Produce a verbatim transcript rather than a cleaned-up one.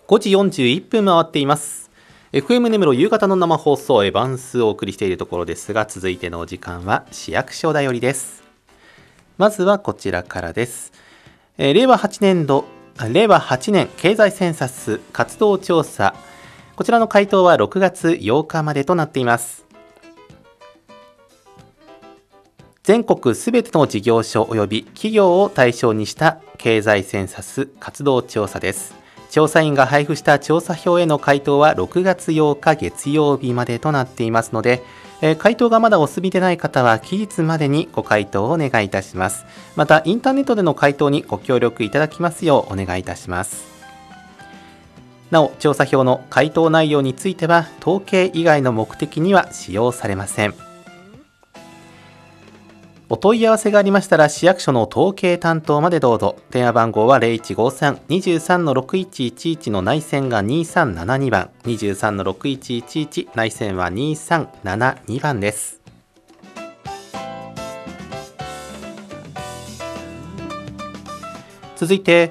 ごじよんじゅういっぷん回っています。 エフエム 根室夕方の生放送へバンスをお送りしているところですが、続いてのお時間は市役所だよりです。まずはこちらからです。えー、令和はちねん度令和はちねん経済センサス活動調査、こちらの回答はろくがつようかまでとなっています。全国すべての事業所及び企業を対象にした経済センサス活動調査です。調査員が配布した調査票への回答はろくがつようか月曜日までとなっていますので、えー、回答がまだお済みでない方は期日までにご回答をお願いいたします。またインターネットでの回答にご協力いただきますようお願いいたします。なお、調査票の回答内容については統計以外の目的には使用されません。お問い合わせがありましたら市役所の統計担当までどうぞ。電話番号は ゼロいちごさん にじゅうさん ろくいちいちいち の内線がにさんななにばん、にじゅうさん ろくいちいちいち 内線はにさんななにばんです。続いて